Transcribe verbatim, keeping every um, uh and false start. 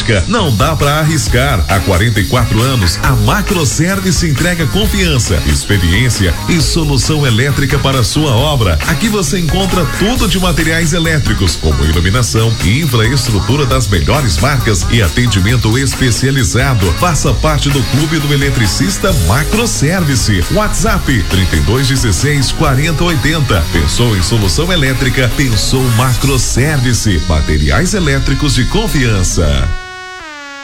elétrica, não dá para arriscar. Há quarenta e quatro anos, a Macroservice entrega confiança, experiência e solução elétrica para a sua obra. Aqui você encontra tudo de materiais elétricos, como iluminação e infraestrutura das melhores marcas e atendimento especializado. Faça parte do clube do eletricista Macroservice. WhatsApp trinta e dois dezesseis quarenta oitenta. Pensou em solução elétrica? Pensou Macroservice. Materiais elétricos de confiança.